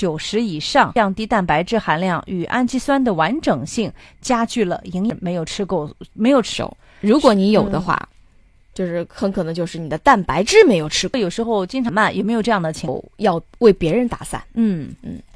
90以上，降低蛋白质含量与氨基酸的完整性，加剧了营养。没有吃够，没有吃够。 如果你有的话，就是很可能就是你的蛋白质没有吃够。 有时候经常慢，有没有这样的情况？ 要为别人打伞。 嗯。